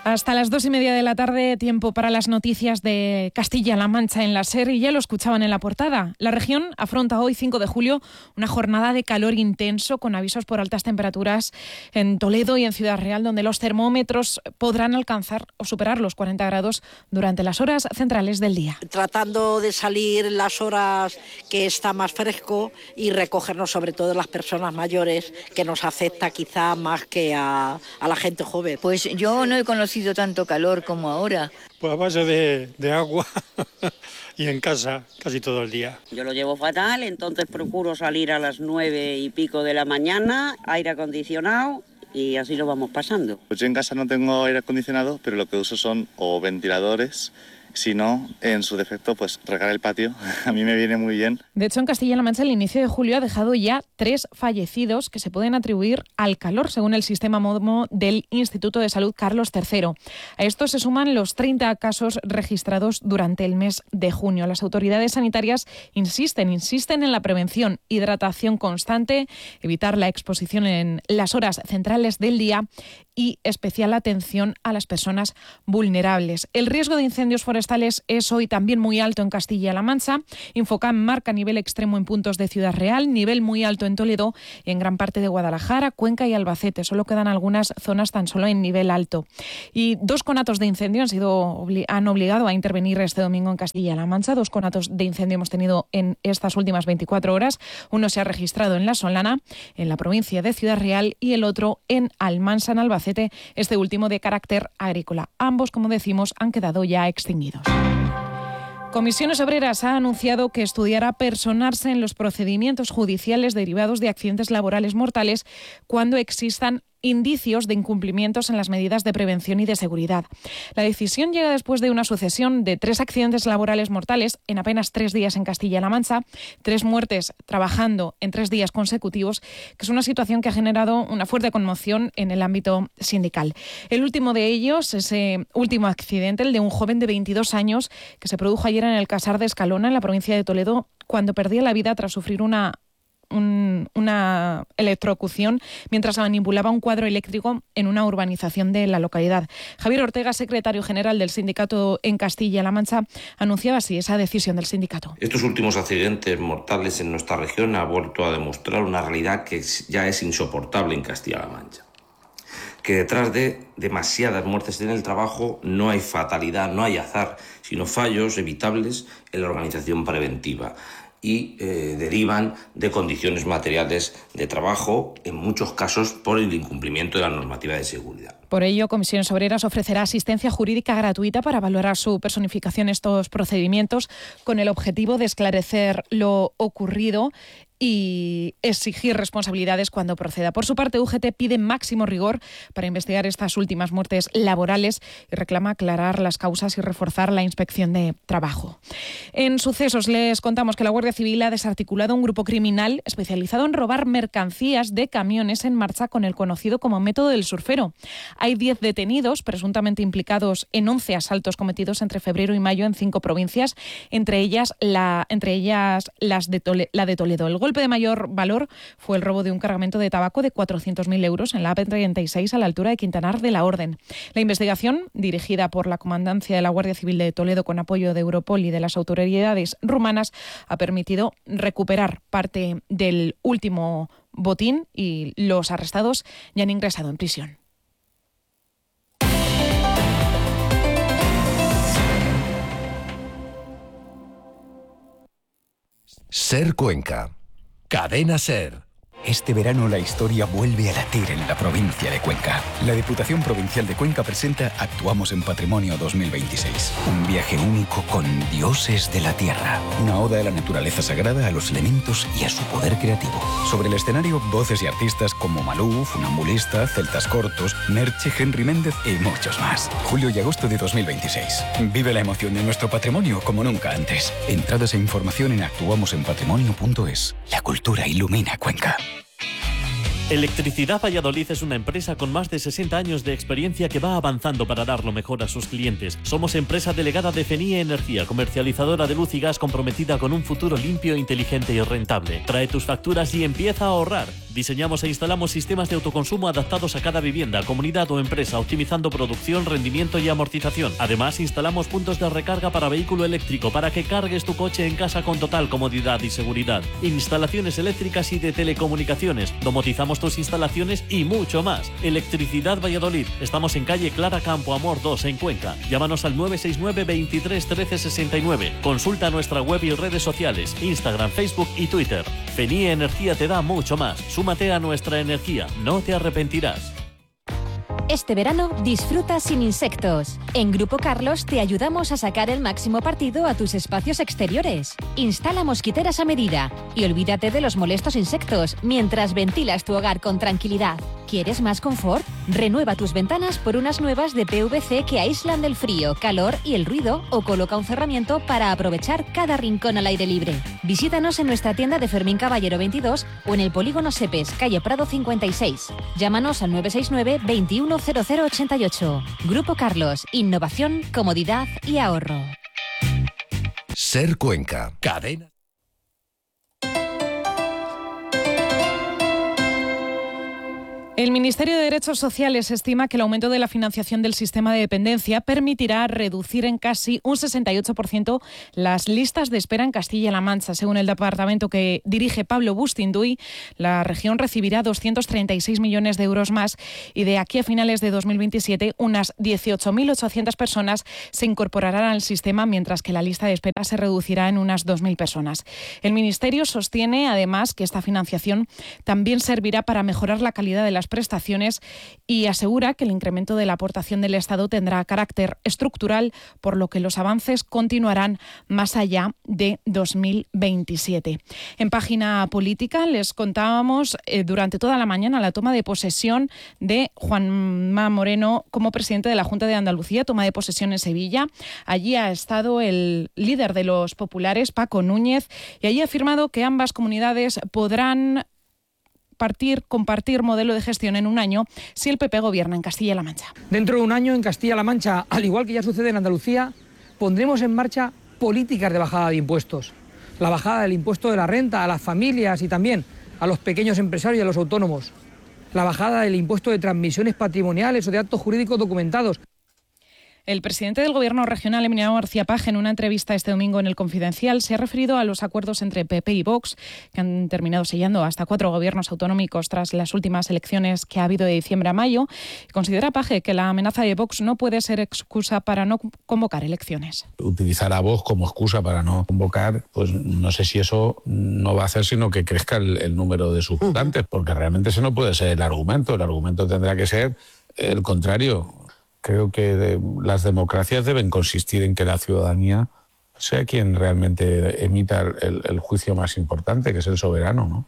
Hasta las 2:30 de la tarde, tiempo para las noticias de Castilla-La Mancha en la SER, y ya lo escuchaban en la portada. La región afronta hoy, 5 de julio, una jornada de calor intenso con avisos por altas temperaturas en Toledo y en Ciudad Real, donde los termómetros podrán alcanzar o superar los 40 grados durante las horas centrales del día. Tratando de salir las horas que está más fresco y recogernos sobre todo las personas mayores, que nos afecta quizá más que a la gente joven. Pues yo no he conocido tanto calor como ahora. Pues a base de agua y en casa casi todo el día. Yo lo llevo fatal, entonces procuro salir a las 9:00 de la mañana, aire acondicionado, y así lo vamos pasando. Pues yo en casa no tengo aire acondicionado, pero lo que uso son o ventiladores. Si no, en su defecto, pues regar el patio. A mí me viene muy bien. De hecho, en Castilla-La Mancha, el inicio de julio ha dejado ya 3 fallecidos que se pueden atribuir al calor, según el sistema MODMO del Instituto de Salud Carlos III. A esto se suman los 30 casos registrados durante el mes de junio. Las autoridades sanitarias insisten en la prevención, hidratación constante, evitar la exposición en las horas centrales del día y especial atención a las personas vulnerables. El riesgo de incendios forestales es hoy también muy alto en Castilla-La Mancha. Infocam marca nivel extremo en puntos de Ciudad Real, nivel muy alto en Toledo y en gran parte de Guadalajara, Cuenca y Albacete. Solo quedan algunas zonas tan solo en nivel alto. Y 2 conatos de incendio han obligado a intervenir este domingo en Castilla-La Mancha. 2 conatos de incendio hemos tenido en estas últimas 24 horas. Uno se ha registrado en La Solana, en la provincia de Ciudad Real, y el otro en Almansa, en Albacete, este último de carácter agrícola. Ambos, como decimos, han quedado ya extinguidos. Comisiones Obreras ha anunciado que estudiará personarse en los procedimientos judiciales derivados de accidentes laborales mortales cuando existan indicios de incumplimientos en las medidas de prevención y de seguridad. La decisión llega después de una sucesión de 3 accidentes laborales mortales en apenas 3 días en Castilla-La Mancha, 3 muertes trabajando en 3 días consecutivos, que es una situación que ha generado una fuerte conmoción en el ámbito sindical. El último de ellos, ese último accidente, el de un joven de 22 años que se produjo ayer en el Casar de Escalona, en la provincia de Toledo, cuando perdía la vida tras sufrir una electrocución mientras manipulaba un cuadro eléctrico en una urbanización de la localidad. Javier Ortega, secretario general del sindicato en Castilla-La Mancha, anunciaba así esa decisión del sindicato. Estos últimos accidentes mortales en nuestra región han vuelto a demostrar una realidad que ya es insoportable en Castilla-La Mancha. Que detrás de demasiadas muertes en el trabajo no hay fatalidad, no hay azar, sino fallos evitables en la organización preventiva. Y derivan de condiciones materiales de trabajo, en muchos casos por el incumplimiento de la normativa de seguridad. Por ello, Comisiones Obreras ofrecerá asistencia jurídica gratuita para valorar su personificación en estos procedimientos, con el objetivo de esclarecer lo ocurrido y exigir responsabilidades cuando proceda. Por su parte, UGT pide máximo rigor para investigar estas últimas muertes laborales y reclama aclarar las causas y reforzar la inspección de trabajo. En sucesos, les contamos que la Guardia Civil ha desarticulado un grupo criminal especializado en robar mercancías de camiones en marcha con el conocido como método del surfero. Hay 10 detenidos, presuntamente implicados en 11 asaltos cometidos entre febrero y mayo en 5 provincias, entre ellas la de Toledo. El golpe de mayor valor fue el robo de un cargamento de tabaco de 400.000 euros en la AP36 a la altura de Quintanar de la Orden. La investigación, dirigida por la Comandancia de la Guardia Civil de Toledo con apoyo de Europol y de las autoridades rumanas, ha permitido recuperar parte del último botín y los arrestados ya han ingresado en prisión. SER Cuenca. Cadena SER. Este verano la historia vuelve a latir en la provincia de Cuenca. La Diputación Provincial de Cuenca presenta Actuamos en Patrimonio 2026. Un viaje único con dioses de la tierra. Una oda a la naturaleza sagrada, a los elementos y a su poder creativo. Sobre el escenario, voces y artistas como Malú, Funambulista, Celtas Cortos, Merche, Henry Méndez y muchos más. Julio y agosto de 2026. Vive la emoción de nuestro patrimonio como nunca antes. Entradas e información en actuamosenpatrimonio.es. La cultura ilumina Cuenca. Electricidad Valladolid es una empresa con más de 60 años de experiencia que va avanzando para dar lo mejor a sus clientes. Somos empresa delegada de FENIE Energía, comercializadora de luz y gas comprometida con un futuro limpio, inteligente y rentable. Trae tus facturas y empieza a ahorrar. Diseñamos e instalamos sistemas de autoconsumo adaptados a cada vivienda, comunidad o empresa, optimizando producción, rendimiento y amortización. Además, instalamos puntos de recarga para vehículo eléctrico para que cargues tu coche en casa con total comodidad y seguridad. Instalaciones eléctricas y de telecomunicaciones. Domotizamos tus instalaciones y mucho más. Electricidad Valladolid. Estamos en calle Clara Campo Amor 2 en Cuenca. Llámanos al 969 23 13 69. Consulta nuestra web y redes sociales, Instagram, Facebook y Twitter. Fenie Energía te da mucho más. Súmate a nuestra energía, no te arrepentirás. Este verano disfruta sin insectos. En Grupo Carlos te ayudamos a sacar el máximo partido a tus espacios exteriores. Instala mosquiteras a medida y olvídate de los molestos insectos mientras ventilas tu hogar con tranquilidad. ¿Quieres más confort? Renueva tus ventanas por unas nuevas de PVC que aíslan del frío, calor y el ruido, o coloca un cerramiento para aprovechar cada rincón al aire libre. Visítanos en nuestra tienda de Fermín Caballero 22 o en el Polígono Sepes, calle Prado 56. Llámanos al 969 210088. Grupo Carlos, innovación, comodidad y ahorro. Ser Cuenca, cadena. El Ministerio de Derechos Sociales estima que el aumento de la financiación del sistema de dependencia permitirá reducir en casi un 68% las listas de espera en Castilla-La Mancha. Según el departamento que dirige Pablo Bustinduy, la región recibirá 236 millones de euros más y de aquí a finales de 2027 unas 18.800 personas se incorporarán al sistema, mientras que la lista de espera se reducirá en unas 2.000 personas. El Ministerio sostiene además que esta financiación también servirá para mejorar la calidad de las prestaciones y asegura que el incremento de la aportación del Estado tendrá carácter estructural, por lo que los avances continuarán más allá de 2027. En página política les contábamos durante toda la mañana la toma de posesión de Juanma Moreno como presidente de la Junta de Andalucía, toma de posesión en Sevilla. Allí ha estado el líder de los populares, Paco Núñez, y allí ha afirmado que ambas comunidades podrán compartir modelo de gestión en un año si el PP gobierna en Castilla-La Mancha. Dentro de un año en Castilla-La Mancha, al igual que ya sucede en Andalucía, pondremos en marcha políticas de bajada de impuestos. La bajada del impuesto de la renta a las familias y también a los pequeños empresarios y a los autónomos. La bajada del impuesto de transmisiones patrimoniales o de actos jurídicos documentados. El presidente del Gobierno regional, Emiliano García Paje, en una entrevista este domingo en El Confidencial, se ha referido a los acuerdos entre PP y Vox, que han terminado sellando hasta 4 gobiernos autonómicos tras las últimas elecciones que ha habido de diciembre a mayo. Considera Paje que la amenaza de Vox no puede ser excusa para no convocar elecciones. Utilizar a Vox como excusa para no convocar, pues no sé si eso no va a hacer sino que crezca el número de sus votantes, porque realmente ese no puede ser el argumento. El argumento tendrá que ser el contrario. Creo que las democracias deben consistir en que la ciudadanía sea quien realmente emita el juicio más importante, que es el soberano, ¿no?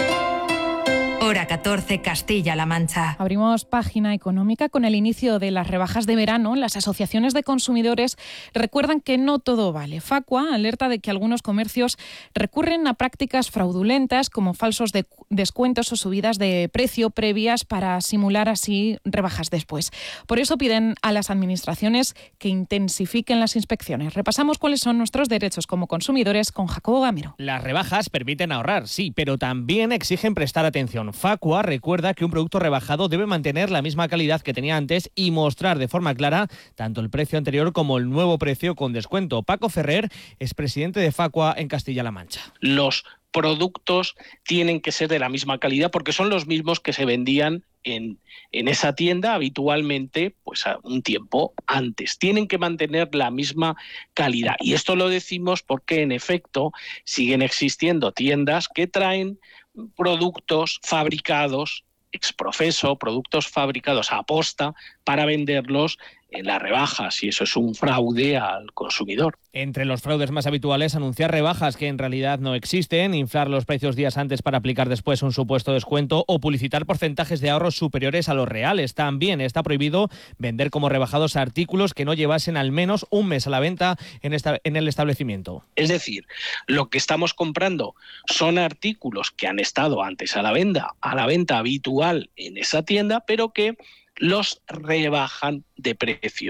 Hora 14, Castilla-La Mancha. Abrimos página económica. Con el inicio de las rebajas de verano, las asociaciones de consumidores recuerdan que no todo vale. Facua alerta de que algunos comercios recurren a prácticas fraudulentas como falsos descuentos o subidas de precio previas para simular así rebajas después. Por eso piden a las administraciones que intensifiquen las inspecciones. Repasamos cuáles son nuestros derechos como consumidores con Jacobo Gamero. Las rebajas permiten ahorrar, sí, pero también exigen prestar atención. Facua recuerda que un producto rebajado debe mantener la misma calidad que tenía antes y mostrar de forma clara tanto el precio anterior como el nuevo precio con descuento. Paco Ferrer es presidente de Facua en Castilla-La Mancha. Los productos tienen que ser de la misma calidad porque son los mismos que se vendían en esa tienda habitualmente pues a un tiempo antes. Tienen que mantener la misma calidad. Y esto lo decimos porque en efecto siguen existiendo tiendas que traen productos fabricados ex profeso, productos fabricados a posta para venderlos en las rebajas, y eso es un fraude al consumidor. Entre los fraudes más habituales, anunciar rebajas que en realidad no existen, inflar los precios días antes para aplicar después un supuesto descuento o publicitar porcentajes de ahorros superiores a los reales. También está prohibido vender como rebajados artículos que no llevasen al menos un mes a la venta en el establecimiento. Es decir, lo que estamos comprando son artículos que han estado antes a la venta habitual en esa tienda, pero que los rebajan de precio.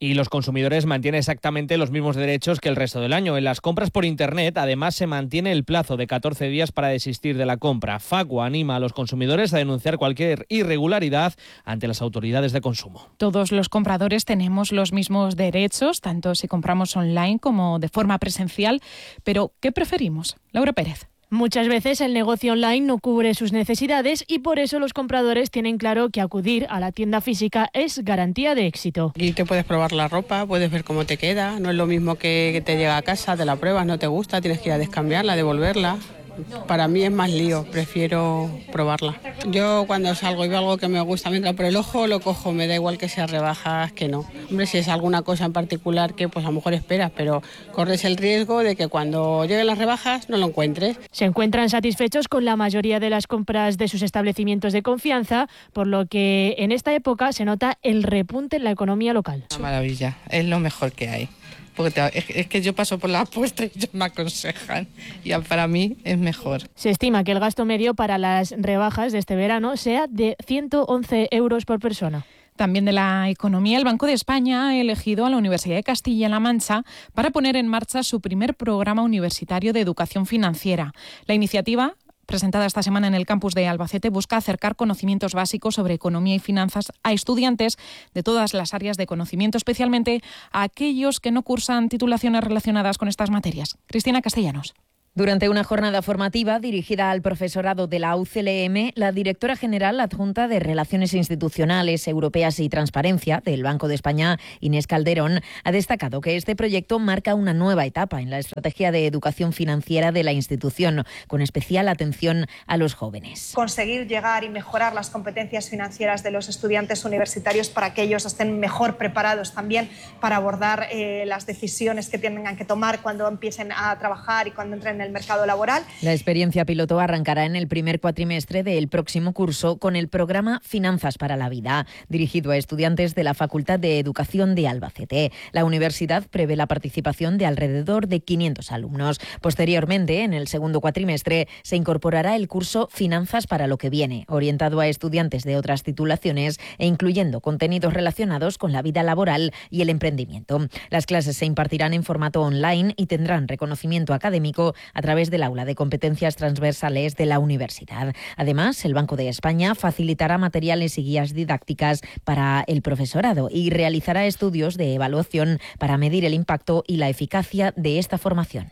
Y los consumidores mantienen exactamente los mismos derechos que el resto del año. En las compras por Internet, además, se mantiene el plazo de 14 días para desistir de la compra. Facua anima a los consumidores a denunciar cualquier irregularidad ante las autoridades de consumo. Todos los compradores tenemos los mismos derechos, tanto si compramos online como de forma presencial. Pero, ¿qué preferimos? Laura Pérez. Muchas veces el negocio online no cubre sus necesidades y por eso los compradores tienen claro que acudir a la tienda física es garantía de éxito. Aquí te puedes probar la ropa, puedes ver cómo te queda, no es lo mismo que te llega a casa, te la pruebas, no te gusta, tienes que ir a descambiarla, devolverla. Para mí es más lío, prefiero probarla. Yo cuando salgo y veo algo que me gusta, me entra por el ojo, lo cojo, me da igual que sea rebajas que no. Hombre, si es alguna cosa en particular que pues a lo mejor esperas, pero corres el riesgo de que cuando lleguen las rebajas no lo encuentres. Se encuentran satisfechos con la mayoría de las compras de sus establecimientos de confianza, por lo que en esta época se nota el repunte en la economía local. Una maravilla, es lo mejor que hay. Porque es que yo paso por la puerta y ellos me aconsejan y para mí es mejor. Se estima que el gasto medio para las rebajas de este verano sea de 111 euros por persona. También de la economía, el Banco de España ha elegido a la Universidad de Castilla-La Mancha para poner en marcha su primer programa universitario de educación financiera. La iniciativa, presentada esta semana en el campus de Albacete, busca acercar conocimientos básicos sobre economía y finanzas a estudiantes de todas las áreas de conocimiento, especialmente a aquellos que no cursan titulaciones relacionadas con estas materias. Cristina Castellanos. Durante una jornada formativa dirigida al profesorado de la UCLM, la directora general adjunta de Relaciones Institucionales, Europeas y Transparencia del Banco de España, Inés Calderón, ha destacado que este proyecto marca una nueva etapa en la estrategia de educación financiera de la institución, con especial atención a los jóvenes. Conseguir llegar y mejorar las competencias financieras de los estudiantes universitarios para que ellos estén mejor preparados también para abordar las decisiones que tengan que tomar cuando empiecen a trabajar y cuando entren en el mercado laboral. La experiencia piloto arrancará en el primer cuatrimestre del próximo curso con el programa Finanzas para la Vida, dirigido a estudiantes de la Facultad de Educación de Albacete. La universidad prevé la participación de alrededor de 500 alumnos. Posteriormente, en el segundo cuatrimestre, se incorporará el curso Finanzas para lo que viene, orientado a estudiantes de otras titulaciones e incluyendo contenidos relacionados con la vida laboral y el emprendimiento. Las clases se impartirán en formato online y tendrán reconocimiento académico a través del aula de competencias transversales de la universidad. Además, el Banco de España facilitará materiales y guías didácticas para el profesorado y realizará estudios de evaluación para medir el impacto y la eficacia de esta formación.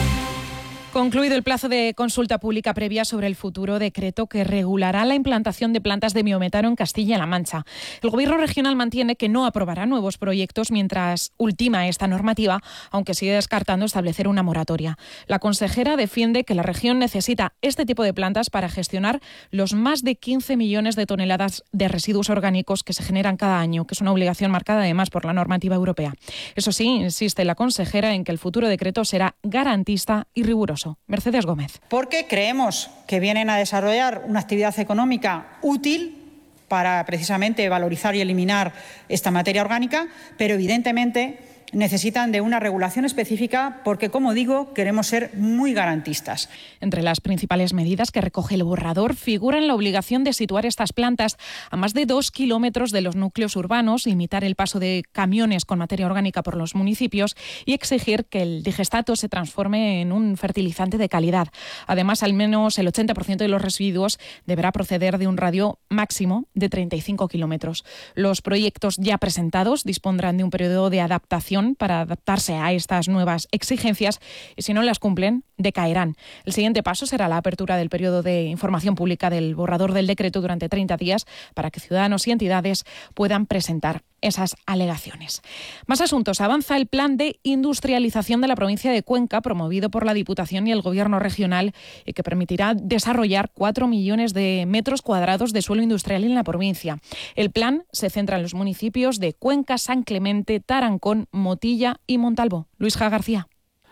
Concluido el plazo de consulta pública previa sobre el futuro decreto que regulará la implantación de plantas de biometano en Castilla-La Mancha. El Gobierno regional mantiene que no aprobará nuevos proyectos mientras ultima esta normativa, aunque sigue descartando establecer una moratoria. La consejera defiende que la región necesita este tipo de plantas para gestionar los más de 15 millones de toneladas de residuos orgánicos que se generan cada año, que es una obligación marcada además por la normativa europea. Eso sí, insiste la consejera en que el futuro decreto será garantista y riguroso. Mercedes Gómez. Porque creemos que vienen a desarrollar una actividad económica útil para precisamente valorizar y eliminar esta materia orgánica, pero evidentemente necesitan de una regulación específica porque, como digo, queremos ser muy garantistas. Entre las principales medidas que recoge el borrador figuran la obligación de situar estas plantas a más de 2 kilómetros de los núcleos urbanos, limitar el paso de camiones con materia orgánica por los municipios y exigir que el digestato se transforme en un fertilizante de calidad. Además, al menos el 80% de los residuos deberá proceder de un radio máximo de 35 kilómetros. Los proyectos ya presentados dispondrán de un periodo de adaptación para adaptarse a estas nuevas exigencias y si no las cumplen, decaerán. El siguiente paso será la apertura del periodo de información pública del borrador del decreto durante 30 días para que ciudadanos y entidades puedan presentar esas alegaciones. Más asuntos. Avanza el plan de industrialización de la provincia de Cuenca, promovido por la Diputación y el Gobierno regional, y que permitirá desarrollar 4 millones de metros cuadrados de suelo industrial en la provincia. El plan se centra en los municipios de Cuenca, San Clemente, Tarancón, Motilla y Montalbó. Luis García.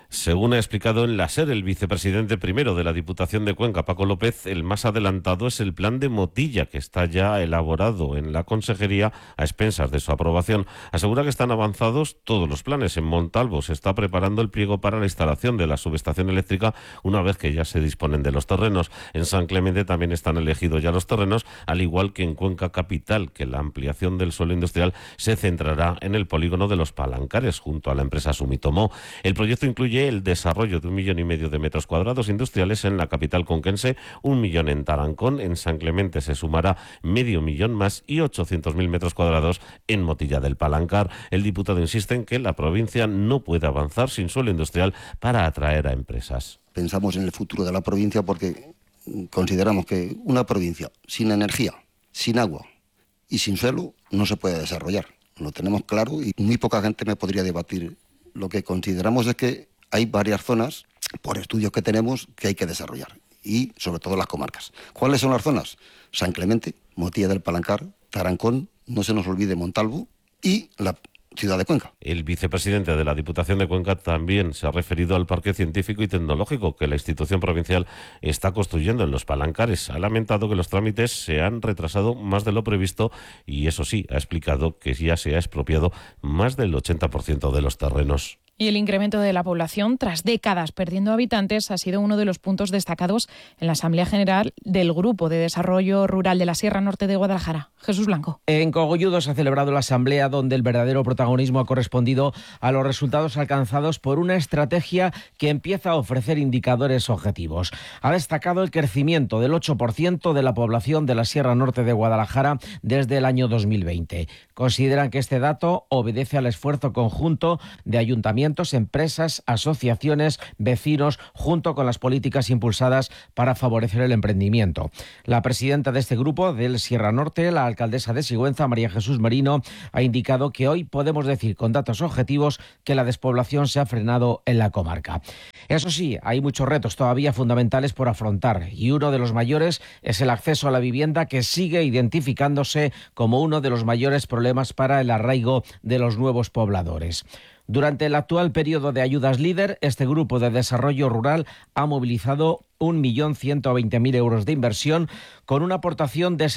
Según ha explicado en la SER el vicepresidente primero de la Diputación de Cuenca, Paco López, el más adelantado es el plan de Motilla, que está ya elaborado en la Consejería a expensas de su aprobación. Asegura que están avanzados todos los planes. En Montalvo se está preparando el pliego para la instalación de la subestación eléctrica una vez que ya se disponen de los terrenos. En San Clemente también están elegidos ya los terrenos, al igual que en Cuenca Capital, que la ampliación del suelo industrial se centrará en el polígono de Los Palancares, junto a la empresa Sumitomo. El proyecto incluye el desarrollo de 1,5 millones de metros cuadrados industriales en la capital conquense, 1 millón en Tarancón, en San Clemente se sumará 500.000 más y 800.000 metros cuadrados en Motilla del Palancar. El diputado insiste en que la provincia no puede avanzar sin suelo industrial para atraer a empresas. Pensamos en el futuro de la provincia porque consideramos que una provincia sin energía, sin agua y sin suelo no se puede desarrollar. Lo tenemos claro y muy poca gente me podría debatir. Lo que consideramos es que hay varias zonas, por estudios que tenemos, que hay que desarrollar, y sobre todo las comarcas. ¿Cuáles son las zonas? San Clemente, Motilla del Palancar, Tarancón, no se nos olvide Montalvo y la ciudad de Cuenca. El vicepresidente de la Diputación de Cuenca también se ha referido al Parque Científico y Tecnológico que la institución provincial está construyendo en Los Palancares. Ha lamentado que los trámites se han retrasado más de lo previsto y, eso sí, ha explicado que ya se ha expropiado más del 80% de los terrenos. Y el incremento de la población, tras décadas perdiendo habitantes, ha sido uno de los puntos destacados en la Asamblea General del Grupo de Desarrollo Rural de la Sierra Norte de Guadalajara. Jesús Blanco. En Cogolludo se ha celebrado la asamblea donde el verdadero protagonismo ha correspondido a los resultados alcanzados por una estrategia que empieza a ofrecer indicadores objetivos. Ha destacado el crecimiento del 8% de la población de la Sierra Norte de Guadalajara desde el año 2020. Consideran que este dato obedece al esfuerzo conjunto de ayuntamientos, empresas, asociaciones, vecinos, junto con las políticas impulsadas para favorecer el emprendimiento. La presidenta de este grupo del Sierra Norte, la alcaldesa de Sigüenza, María Jesús Merino, ha indicado que hoy podemos decir con datos objetivos que la despoblación se ha frenado en la comarca. Eso sí, hay muchos retos todavía fundamentales por afrontar y uno de los mayores es el acceso a la vivienda, que sigue identificándose como uno de los mayores problemas para el arraigo de los nuevos pobladores. Durante el actual periodo de ayudas líder, este grupo de desarrollo rural ha movilizado 1.120.000 euros de inversión, con una aportación de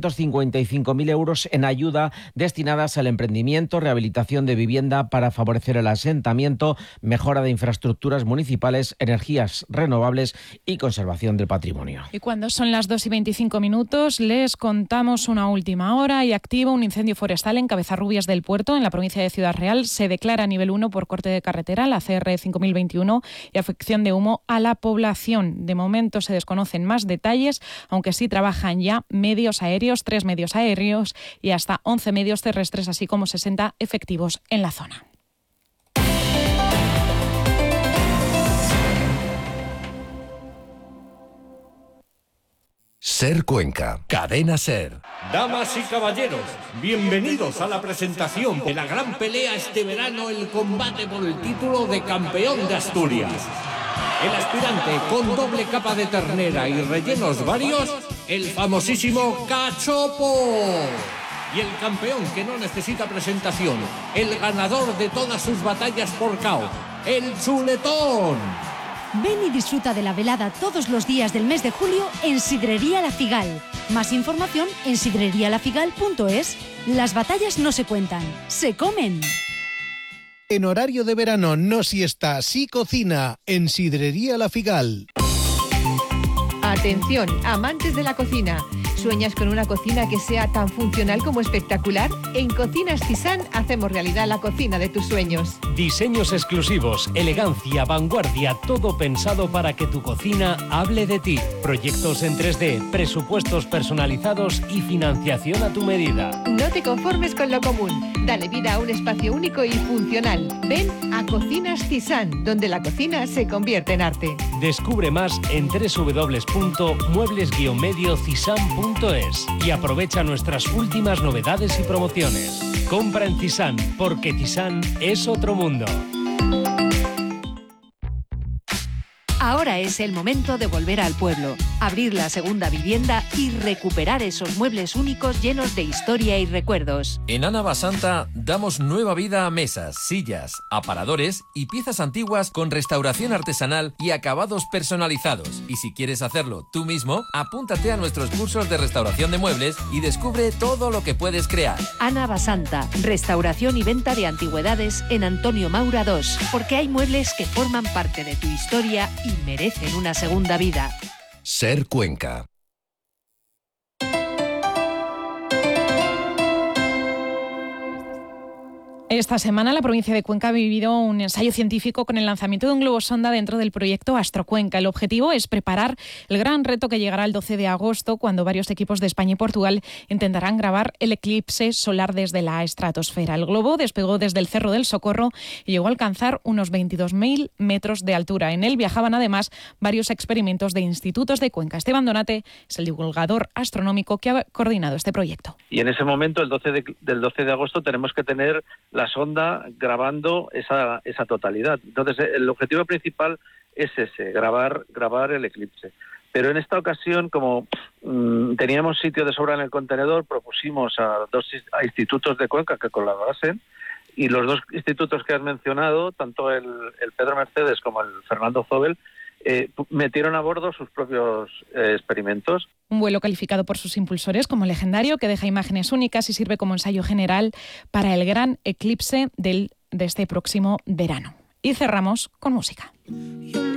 755.000 euros en ayuda destinadas al emprendimiento, rehabilitación de vivienda para favorecer el asentamiento, mejora de infraestructuras municipales, energías renovables y conservación del patrimonio. Y cuando son las 2:25, les contamos una última hora. Y activo un incendio forestal en Cabezarrubias del Puerto, en la provincia de Ciudad Real. Se declara nivel 1 por corte de carretera, la CR 5021, y afección de humo a la población. De momento se desconocen más detalles, aunque sí trabajan ya medios aéreos, 3 medios aéreos y hasta 11 medios terrestres, así como 60 efectivos en la zona. SER Cuenca, Cadena SER. Damas y caballeros, bienvenidos a la presentación de la gran pelea este verano, el combate por el título de campeón de Asturias. El aspirante con doble capa de ternera y rellenos varios, el famosísimo Cachopo. Y el campeón que no necesita presentación, el ganador de todas sus batallas por KO, el Chuletón. Ven y disfruta de la velada todos los días del mes de julio en Sidrería La Figal. Más información en sidrerialafigal.es. Las batallas no se cuentan, se comen. En horario de verano no siesta, sí cocina en Sidrería La Figal. Atención, amantes de la cocina. ¿Sueñas con una cocina que sea tan funcional como espectacular? En Cocinas Tisán hacemos realidad la cocina de tus sueños. Diseños exclusivos, elegancia, vanguardia, todo pensado para que tu cocina hable de ti. Proyectos en 3D, presupuestos personalizados y financiación a tu medida. No te conformes con lo común. Dale vida a un espacio único y funcional. Ven a Cocinas Tisán, donde la cocina se convierte en arte. Descubre más en www.muebles-mediocisán.es y aprovecha nuestras últimas novedades y promociones. Compra en Tisán, porque Tisán es otro mundo. Ahora es el momento de volver al pueblo, abrir la segunda vivienda y recuperar esos muebles únicos llenos de historia y recuerdos. En Ana Basanta damos nueva vida a mesas, sillas, aparadores y piezas antiguas con restauración artesanal y acabados personalizados. Y si quieres hacerlo tú mismo, apúntate a nuestros cursos de restauración de muebles y descubre todo lo que puedes crear. Ana Basanta, restauración y venta de antigüedades en Antonio Maura 2, porque hay muebles que forman parte de tu historia y merecen una segunda vida. Ser Cuenca. Esta semana la provincia de Cuenca ha vivido un ensayo científico con el lanzamiento de un globo sonda dentro del proyecto Astrocuenca. El objetivo es preparar el gran reto que llegará el 12 de agosto, cuando varios equipos de España y Portugal intentarán grabar el eclipse solar desde la estratosfera. El globo despegó desde el Cerro del Socorro y llegó a alcanzar unos 22.000 metros de altura. En él viajaban además varios experimentos de institutos de Cuenca. Esteban Donate es el divulgador astronómico que ha coordinado este proyecto. Y en ese momento, el 12 de agosto, tenemos que tener la sonda grabando esa totalidad. Entonces, el objetivo principal es ese, grabar el eclipse. Pero en esta ocasión, como teníamos sitio de sobra en el contenedor, propusimos a dos institutos de Cuenca que colaborasen, y los dos institutos que has mencionado, tanto el Pedro Mercedes como el Fernando Zobel, metieron a bordo sus propios experimentos. Un vuelo calificado por sus impulsores como legendario, que deja imágenes únicas y sirve como ensayo general para el gran eclipse de este próximo verano. Y cerramos con música.